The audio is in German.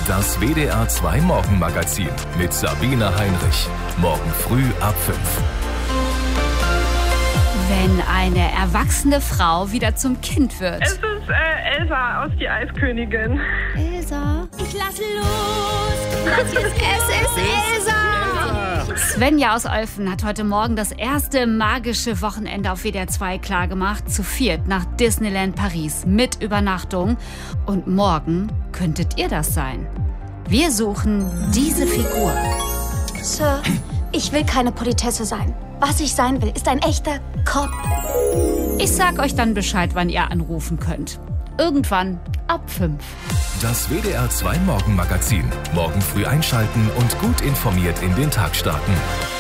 Das WDR 2 Morgenmagazin mit Sabine Heinrich. Morgen früh ab 5. Wenn eine erwachsene Frau wieder zum Kind wird. Es ist Elsa aus Die Eiskönigin. Elsa. Ich lasse los. Es ist Elsa. Svenja aus Olfen hat heute Morgen das erste magische Wochenende auf WDR 2 klargemacht. Zu viert nach Disneyland Paris mit Übernachtung. Und morgen könntet ihr das sein. Wir suchen diese Figur. Sir, ich will keine Politesse sein. Was ich sein will, ist ein echter Cop. Ich sag euch dann Bescheid, wann ihr anrufen könnt. Irgendwann ab 5. Das WDR 2 Morgenmagazin. Morgen früh einschalten und gut informiert in den Tag starten.